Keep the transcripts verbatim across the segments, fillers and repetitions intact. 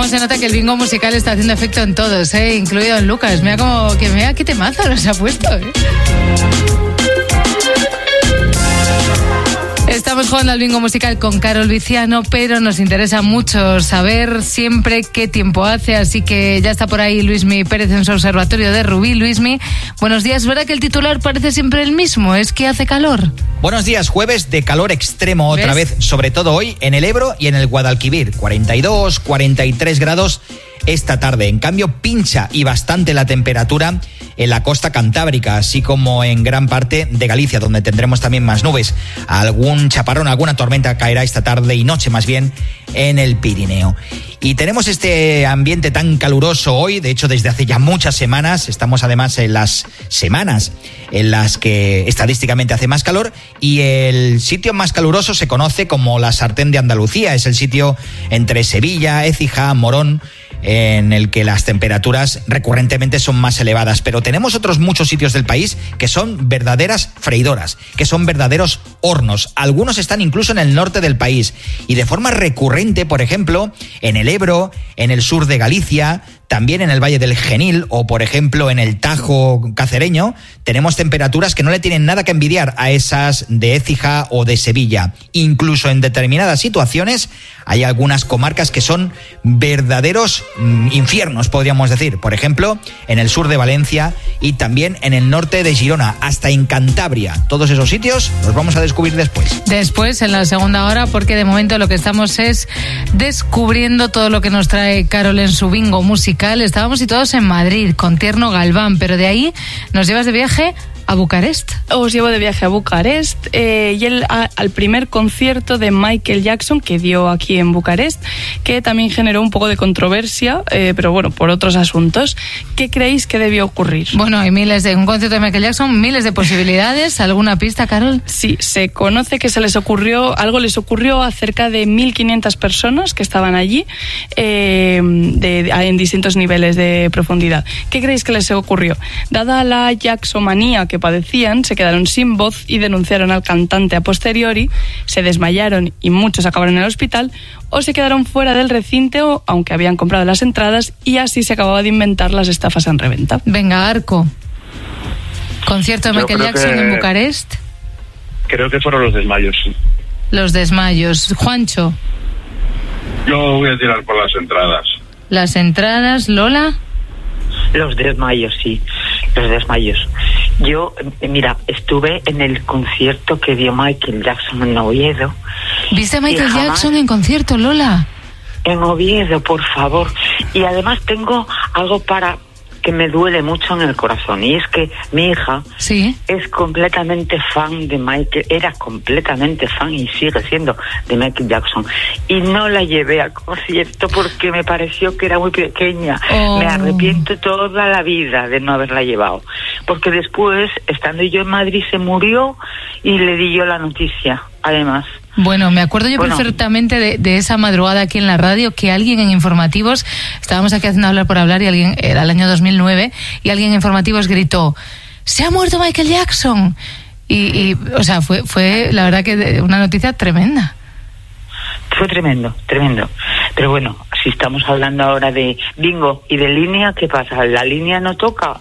Cómo se nota que el bingo musical está haciendo efecto en todos, ¿eh? Incluido en Lucas. Mira como que mira qué temazo nos ha puesto, ¿eh? Estamos jugando al bingo musical con Carol Viciano, pero nos interesa mucho saber siempre qué tiempo hace, así que ya está por ahí Luismi Pérez en su observatorio de Rubí. Luismi, buenos días. ¿Verdad que el titular parece siempre el mismo? ¿Es que hace calor? Buenos días, jueves de calor extremo otra ¿Ves? vez, sobre todo hoy en el Ebro y en el Guadalquivir. cuarenta y dos, cuarenta y tres grados esta tarde. En cambio, pincha y bastante la temperatura en la costa cantábrica, así como en gran parte de Galicia, donde tendremos también más nubes. Algún chaparrón, alguna tormenta caerá esta tarde y noche más bien en el Pirineo. Y tenemos este ambiente tan caluroso hoy, de hecho desde hace ya muchas semanas, estamos además en las semanas en las que estadísticamente hace más calor, y el sitio más caluroso se conoce como la Sartén de Andalucía, es el sitio entre Sevilla, Écija, Morón, en el que las temperaturas recurrentemente son más elevadas, pero tenemos otros muchos sitios del país que son verdaderas freidoras, que son verdaderos hornos. Algunos están incluso en el norte del país y de forma recurrente, por ejemplo, en el Ebro, en el sur de Galicia, también en el Valle del Genil o, por ejemplo, en el Tajo cacereño, tenemos temperaturas que no le tienen nada que envidiar a esas de Écija o de Sevilla. Incluso en determinadas situaciones hay algunas comarcas que son verdaderos mm, infiernos, podríamos decir. Por ejemplo, en el sur de Valencia y también en el norte de Girona, hasta en Cantabria. Todos esos sitios los vamos a descubrir después. Después, en la segunda hora, porque de momento lo que estamos es descubriendo todo lo que nos trae Carol en su bingo musical. Estábamos situados en Madrid con Tierno Galván, pero de ahí nos llevas de viaje a Bucarest. Os llevo de viaje a Bucarest eh, y el, a, al primer concierto de Michael Jackson que dio aquí en Bucarest, que también generó un poco de controversia, eh, pero bueno, por otros asuntos. ¿Qué creéis que debió ocurrir? Bueno, hay miles de... Un concierto de Michael Jackson, miles de posibilidades. ¿Alguna pista, Carol? Sí, se conoce que se les ocurrió, algo les ocurrió a cerca de mil quinientas personas que estaban allí, eh, de, de, en distintos niveles de profundidad. ¿Qué creéis que les ocurrió? Dada la Jacksomanía que padecían, se quedaron sin voz y denunciaron al cantante a posteriori, se desmayaron y muchos acabaron en el hospital, o se quedaron fuera del recinto aunque habían comprado las entradas, y así se acababa de inventar las estafas en reventa. Venga, Arco. Concierto de Michael Jackson en Bucarest. Creo que fueron los desmayos, sí. Los desmayos. Juancho. Yo voy a tirar por las entradas. Las entradas, Lola. Los desmayos, sí, los desmayos. Yo, mira, estuve en el concierto que dio Michael Jackson en Oviedo. ¿Viste a Michael Jackson en concierto, Lola? En Oviedo, por favor. Y además tengo algo para que me duele mucho en el corazón, y es que mi hija ¿Sí? es completamente fan de Michael, era completamente fan y sigue siendo de Michael Jackson, y no la llevé al concierto porque me pareció que era muy pequeña. Oh. Me arrepiento toda la vida de no haberla llevado, porque después, estando yo en Madrid, se murió y le di yo la noticia, además. Bueno, me acuerdo yo bueno. perfectamente de, de esa madrugada aquí en la radio, que alguien en Informativos, estábamos aquí haciendo Hablar por Hablar, y alguien, era el año dos mil nueve, y alguien en Informativos gritó: ¡se ha muerto Michael Jackson! Y, y o sea, fue, fue la verdad que una noticia tremenda. Fue tremendo, tremendo. Pero bueno, si estamos hablando ahora de bingo y de línea, ¿qué pasa? ¿La línea no toca?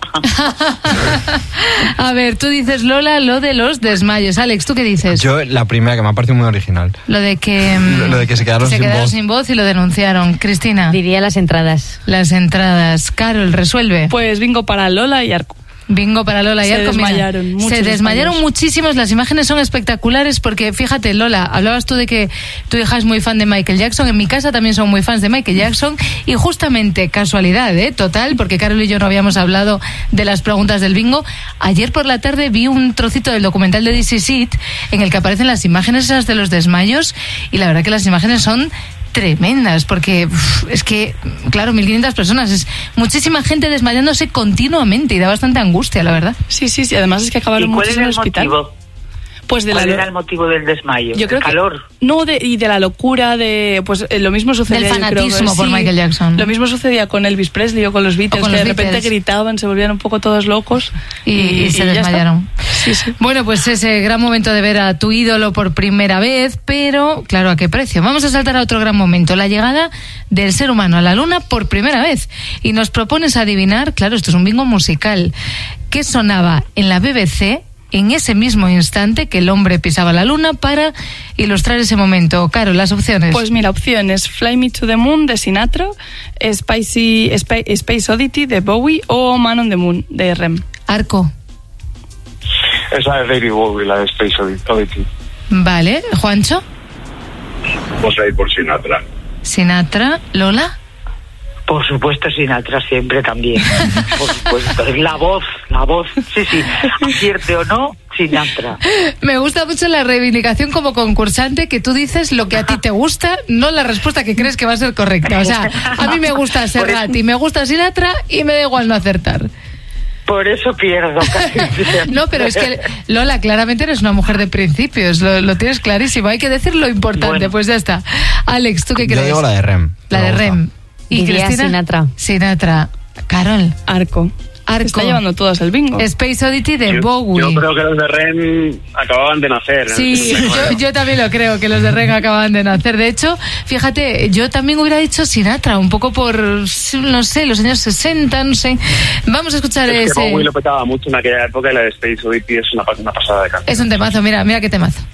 A ver, tú dices, Lola, lo de los desmayos. Alex, ¿tú qué dices? Yo, la primera, que me ha parecido muy original. Lo de que... Lo, lo de que se quedaron, se sin, quedaron voz. sin voz y lo denunciaron. Cristina. Diría las entradas. Las entradas. Carol, resuelve. Pues bingo para Lola y Arco. Bingo para Lola y Arco. Se desmayaron muchos. Se desmayaron españoles. muchísimos. Las imágenes son espectaculares porque, fíjate, Lola, hablabas tú de que tu hija es muy fan de Michael Jackson. En mi casa también son muy fans de Michael Jackson. Y justamente, casualidad, ¿eh? Total, porque Carol y yo no habíamos hablado de las preguntas del bingo. Ayer por la tarde vi un trocito del documental de This Is It en el que aparecen las imágenes esas de los desmayos, y la verdad que las imágenes son tremendas, porque uf, es que, claro, mil quinientas personas, es muchísima gente desmayándose continuamente y da bastante angustia, la verdad. Sí, sí, sí, además es que acabaron muchos en el hospital. Motivo? Pues de ¿Cuál la era el motivo del desmayo? Yo creo ¿El calor? Que, no, de, y de la locura, de pues eh, lo mismo sucedía... Del fanatismo creo, por sí, Michael Jackson. Lo mismo sucedía con Elvis Presley o con los Beatles, con que los de repente Beatles. gritaban, se volvían un poco todos locos y, y, y se y desmayaron. Sí, sí. Bueno, pues ese gran momento de ver a tu ídolo por primera vez, pero claro, ¿a qué precio? Vamos a saltar a otro gran momento, la llegada del ser humano a la luna por primera vez. Y nos propones adivinar, claro, esto es un bingo musical, ¿qué sonaba en la B B C en ese mismo instante que el hombre pisaba la luna para ilustrar ese momento? Caro, las opciones. Pues mira, opciones: Fly Me to the Moon de Sinatra, Spicy, Sp- Space Oddity de Bowie o Man on the Moon de R E M. Arco. Esa es David Bowie, la de Space Oddity. Vale, Juancho. Vamos a ir por Sinatra. Sinatra. Lola. Por supuesto, Sinatra siempre también. Por supuesto. La voz, la voz. Sí, sí. Acierte o no, Sinatra. Me gusta mucho la reivindicación como concursante, que tú dices lo que a ti te gusta, no la respuesta que crees que va a ser correcta. O sea, a mí me gusta Serrat y me gusta Sinatra y me da igual no acertar. Por eso pierdo casi siempre. No, pero es que, Lola, claramente eres una mujer de principios, lo, lo tienes clarísimo. Hay que decir lo importante, Bueno. Pues ya está. Alex, ¿tú qué Yo crees? digo la de R E M. La Me de gusta. R E M. ¿Y Diría Cristina? Sinatra. Sinatra. Carol. Arco. Arco. Está llevando todas el bingo. Space Oddity de Yo, Bowie. yo creo que los de Ren acababan de nacer. Sí, yo, yo también lo creo, que los de Ren acaban de nacer. De hecho, fíjate, yo también hubiera dicho Sinatra, un poco por, no sé, los años sesenta, no sé. Vamos a escuchar Es que ese... Bowie lo petaba mucho en aquella época y la de Space Oddity es una, una pasada de canción. Es un temazo, mira, mira qué temazo.